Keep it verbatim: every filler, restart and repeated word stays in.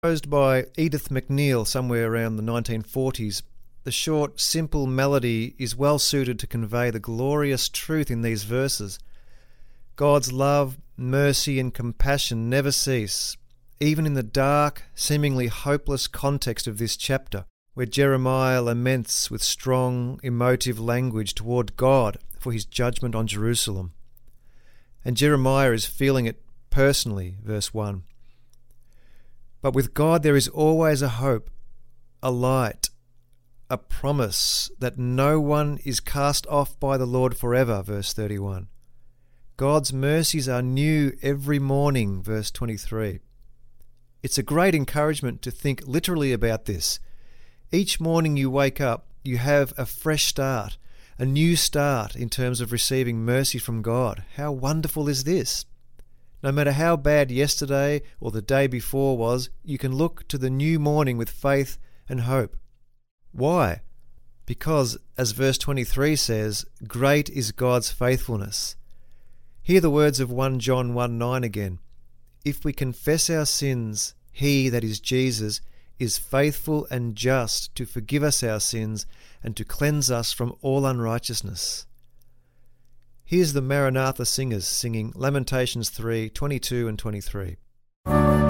Composed by Edith McNeil somewhere around the nineteen forties, the short, simple melody is well suited to convey the glorious truth in these verses. God's love, mercy and compassion never cease, even in the dark, seemingly hopeless context of this chapter, where Jeremiah laments with strong, emotive language toward God for his judgment on Jerusalem. And Jeremiah is feeling it personally, verse one. But with God there is always a hope, a light, a promise that no one is cast off by the Lord forever, verse thirty-one. God's mercies are new every morning, verse twenty-three. It's a great encouragement to think literally about this. Each morning you wake up, you have a fresh start, a new start in terms of receiving mercy from God. How wonderful is this? No matter how bad yesterday or the day before was, you can look to the new morning with faith and hope. Why? Because, as verse twenty-three says, great is God's faithfulness. Hear the words of First John one nine again. If we confess our sins, he, that is Jesus, is faithful and just to forgive us our sins and to cleanse us from all unrighteousness. Here's the Maranatha singers singing Lamentations three twenty-two and twenty-three.